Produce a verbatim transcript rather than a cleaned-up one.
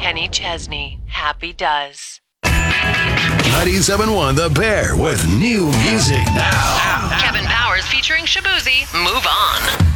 Kenny Chesney. Happy does. ninety-seven point one The Bear with new music now. Kevin Powers featuring Shabuzi. Move on.